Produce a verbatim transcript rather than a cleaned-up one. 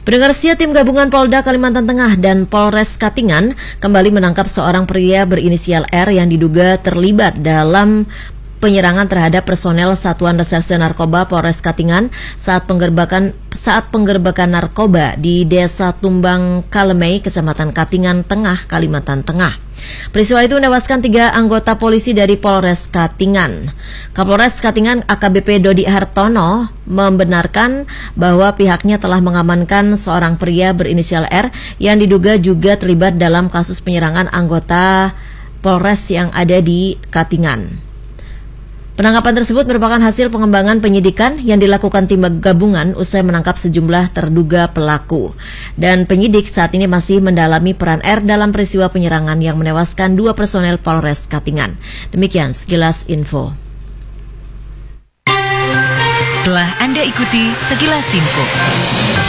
Pendengar setia, tim gabungan Polda Kalimantan Tengah dan Polres Katingan kembali menangkap seorang pria berinisial R yang diduga terlibat dalam penyerangan terhadap personel Satuan Reserse Narkoba Polres Katingan saat penggerbekan saat penggerbekan narkoba di Desa Tumbang Kalemei, Kecamatan Katingan Tengah, Kalimantan Tengah. Peristiwa itu menewaskan tiga anggota polisi dari Polres Katingan. Kapolres Katingan A K B P Dodi Hartono membenarkan bahwa pihaknya telah mengamankan seorang pria berinisial R yang diduga juga terlibat dalam kasus penyerangan anggota Polres yang ada di Katingan. Penangkapan tersebut merupakan hasil pengembangan penyidikan yang dilakukan tim gabungan usai menangkap sejumlah terduga pelaku. Dan penyidik saat ini masih mendalami peran R dalam peristiwa penyerangan yang menewaskan dua personel Polres Katingan. Demikian sekilas info. Telah Anda ikuti sekilas info.